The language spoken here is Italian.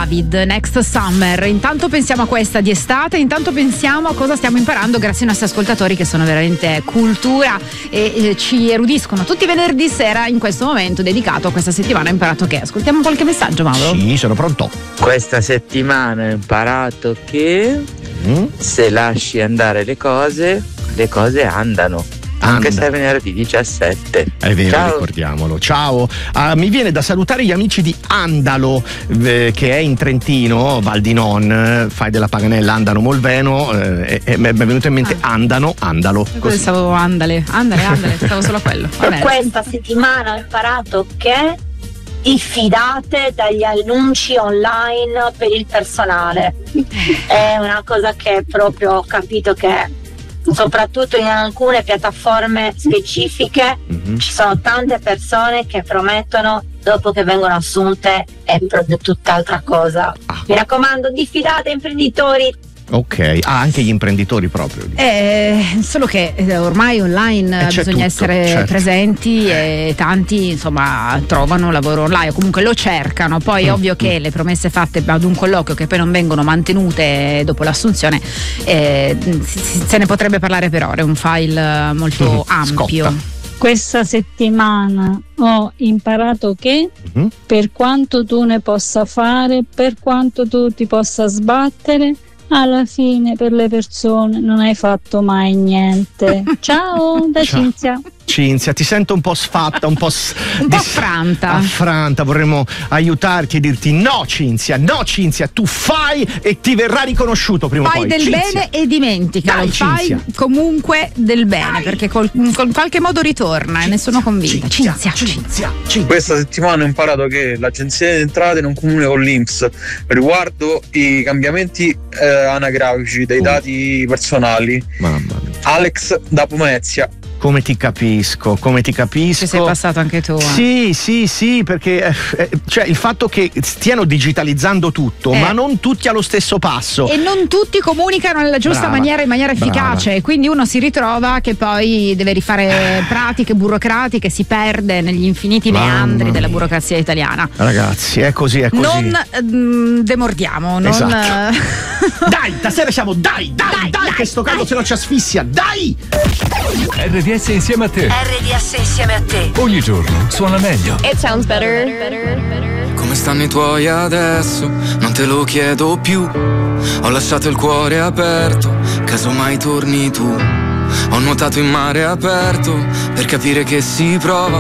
David, Next Summer. Intanto pensiamo a questa di estate, intanto pensiamo a cosa stiamo imparando grazie ai nostri ascoltatori che sono veramente cultura e ci erudiscono tutti i venerdì sera in questo momento dedicato a questa settimana. Ho imparato che? Ascoltiamo qualche messaggio, Mauro? Sì, sono pronto. Questa settimana ho imparato che se lasci andare le cose andano. Anche se è venerdì 17. È vero, ciao. Ricordiamolo. Ciao. Mi viene da salutare gli amici di Andalo, che è in Trentino, Val di Non, fai della Paganella, Andano Molveno, mi è venuto in mente Andalo. Pensavo andale, stavo solo a quello. Questa settimana ho imparato che diffidate dagli annunci online per il personale. È una cosa che proprio ho capito che soprattutto in alcune piattaforme specifiche ci sono tante persone che promettono dopo che vengono assunte è tutt'altra cosa. Mi raccomando, diffidate imprenditori. Ok, anche gli imprenditori proprio. Solo che ormai online bisogna tutto, essere presenti e tanti insomma trovano lavoro online o comunque lo cercano. Poi è ovvio che le promesse fatte ad un colloquio che poi non vengono mantenute dopo l'assunzione, se ne potrebbe parlare per ore, è un file molto ampio. Scotta. Questa settimana ho imparato che per quanto tu ne possa fare, per quanto tu ti possa sbattere, alla fine per le persone non hai fatto mai niente. Ciao da Cinzia. Cinzia, ti sento un po' sfatta, un po' affranta. Vorremmo aiutarti e dirti no Cinzia, tu fai e ti verrà riconosciuto prima o poi. Fai del bene e dimenticalo. Dai, fai comunque del bene, perché con qualche modo ritorna e ne sono convinta. Cinzia. Questa settimana ho imparato che l'agenzia delle entrate non comunica con l'INPS riguardo i cambiamenti anagrafici dei dati personali. Mamma mia. Alex da Pomezia. Come ti capisco. Ci sei passato anche tu. Sì, perché cioè il fatto che stiano digitalizzando tutto, ma non tutti allo stesso passo. E non tutti comunicano nella giusta maniera, in maniera efficace. Quindi uno si ritrova che poi deve rifare pratiche burocratiche, si perde negli infiniti meandri della burocrazia italiana. Ragazzi, è così. Non demordiamo, non. Esatto. Dai, stasera siamo dai, che sto caldo se no ci asfissia, dai! RDS insieme a te. Ogni giorno suona meglio. It sounds better. Come stanno i tuoi adesso? Non te lo chiedo più. Ho lasciato il cuore aperto, casomai torni tu. Ho nuotato in mare aperto per capire che si prova